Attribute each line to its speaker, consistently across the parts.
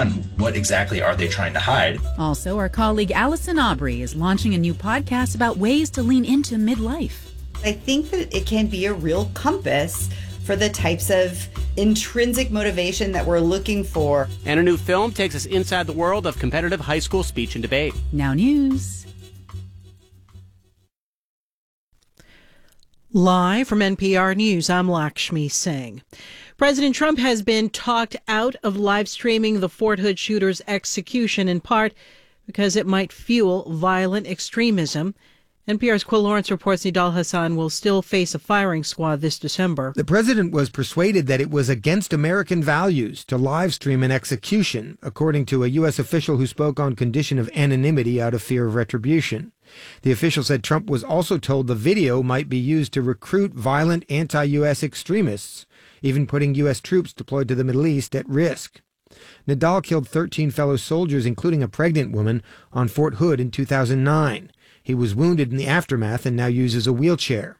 Speaker 1: on? What exactly are they trying to hide?
Speaker 2: Also, our colleague Allison Aubrey is launching a new podcast about ways to lean into midlife.
Speaker 3: I think that it can be a real compass for the types of intrinsic motivation that we're looking for.
Speaker 4: And a new film takes us inside the world of competitive high school speech and debate.
Speaker 2: Now news.
Speaker 5: Live from NPR News, I'm Lakshmi Singh. President Trump has been talked out of live streaming the Fort Hood shooter's execution, in part because it might fuel violent extremism. NPR's Quill Lawrence reports Nidal Hassan will still face a firing squad this December.
Speaker 6: The president was persuaded that it was against American values to live stream an execution, according to a U.S. official who spoke on condition of anonymity out of fear of retribution. The official said Trump was also told the video might be used to recruit violent anti-U.S. extremists, even putting U.S. troops deployed to the Middle East at risk. Nidal killed 13 fellow soldiers, including a pregnant woman, on Fort Hood in 2009. He was wounded in the aftermath and now uses a wheelchair.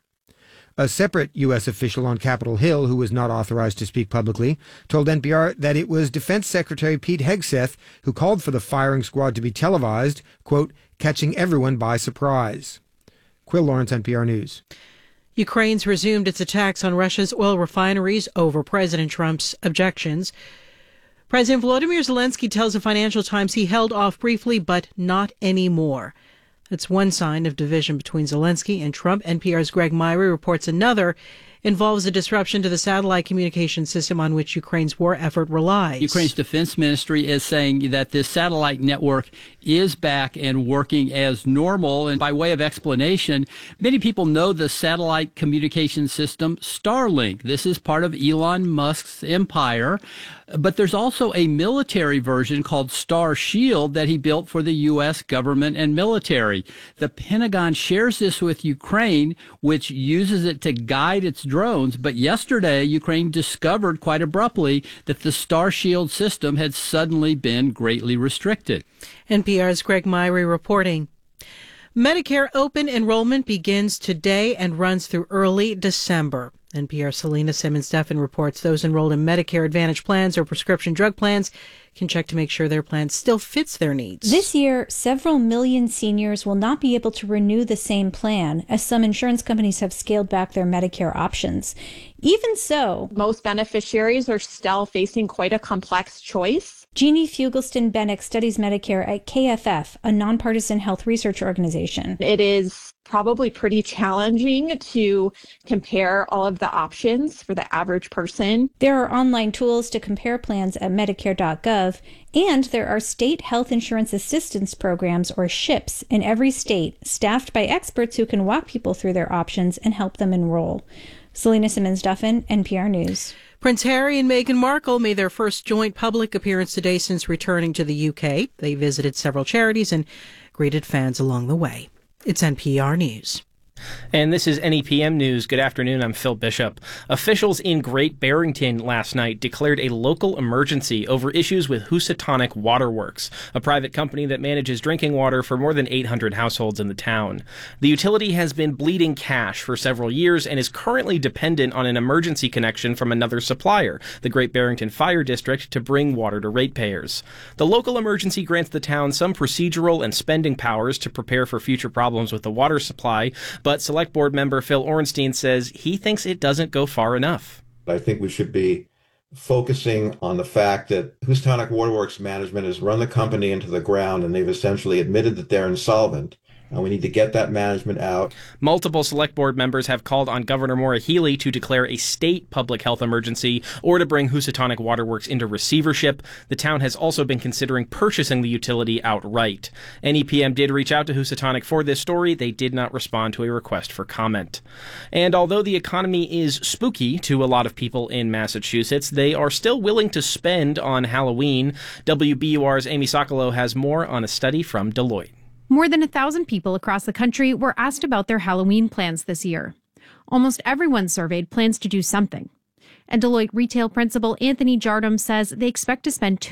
Speaker 6: A separate U.S. official on Capitol Hill, who was not authorized to speak publicly, told NPR that it was Defense Secretary Pete Hegseth who called for the firing squad to be televised, quote, catching everyone by surprise. Quill Lawrence, NPR News.
Speaker 5: Ukraine's resumed its attacks on Russia's oil refineries over President Trump's objections. President Volodymyr Zelensky tells the Financial Times he held off briefly, but not anymore. That's one sign of division between Zelensky and Trump. NPR's Greg Myrie reports another involves a disruption to the satellite communication system on which Ukraine's war effort relies.
Speaker 7: Ukraine's defense ministry is saying that this satellite network is back and working as normal. And by way of explanation, many people know the satellite communication system Starlink. This is part of Elon Musk's empire. But there's also a military version called Star Shield that he built for the U.S. government and military. The Pentagon shares this with Ukraine, which uses it to guide its drones. But yesterday, Ukraine discovered quite abruptly that the Star Shield system had suddenly been greatly restricted.
Speaker 5: NPR's Greg Myrie reporting. Medicare open enrollment begins today and runs through early December. NPR's Selena Simmons-Duffin reports those enrolled in Medicare Advantage plans or prescription drug plans can check to make sure their plan still fits their needs.
Speaker 8: This year, several million seniors will not be able to renew the same plan, as some insurance companies have scaled back their Medicare options. Even so,
Speaker 9: most beneficiaries are still facing quite a complex choice.
Speaker 8: Jeannie Fugelston-Bennick studies Medicare at KFF, a nonpartisan health research organization.
Speaker 9: It is probably pretty challenging to compare all of the options for the average person.
Speaker 8: There are online tools to compare plans at Medicare.gov, and there are state health insurance assistance programs, or SHIPs, in every state, staffed by experts who can walk people through their options and help them enroll. Selena Simmons-Duffin, NPR News.
Speaker 5: Prince Harry and Meghan Markle made their first joint public appearance today since returning to the UK. They visited several charities and greeted fans along the way. It's NPR News.
Speaker 10: And this is NEPM News. Good afternoon. I'm Phil Bishop. Officials in Great Barrington last night declared a local emergency over issues with Housatonic Waterworks, a private company that manages drinking water for more than 800 households in the town. The utility has been bleeding cash for several years and is currently dependent on an emergency connection from another supplier, the Great Barrington Fire District, to bring water to ratepayers. The local emergency grants the town some procedural and spending powers to prepare for future problems with the water supply, but Select Board member Phil Orenstein says he thinks it doesn't go far enough.
Speaker 11: I think we should be focusing on the fact that Housatonic Waterworks management has run the company into the ground, and they've essentially admitted that they're insolvent. We need to get that management out.
Speaker 10: Multiple Select Board members have called on Governor Maura Healey to declare a state public health emergency or to bring Housatonic Waterworks into receivership. The town has also been considering purchasing the utility outright. NEPM did reach out to Housatonic for this story. They did not respond to a request for comment. And although the economy is spooky to a lot of people in Massachusetts, they are still willing to spend on Halloween. WBUR's Amy Sokolow has more on a study from Deloitte.
Speaker 12: More than 1,000 people across the country were asked about their Halloween plans this year. Almost everyone surveyed plans to do something. And Deloitte retail principal Anthony Jardum says they expect to spend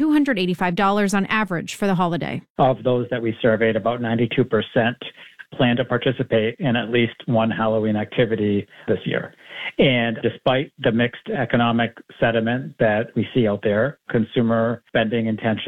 Speaker 12: $285 on average for the holiday.
Speaker 13: Of those that we surveyed, about 92% plan to participate in at least one Halloween activity this year. And despite the mixed economic sentiment that we see out there, consumer spending intentions